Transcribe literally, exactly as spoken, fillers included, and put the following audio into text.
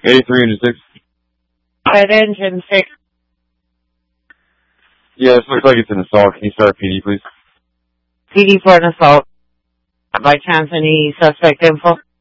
eighty-three engine six. At engine six. Yeah, this looks like it's an assault. Can you start P D, please? P D for an assault. By chance, any suspect info?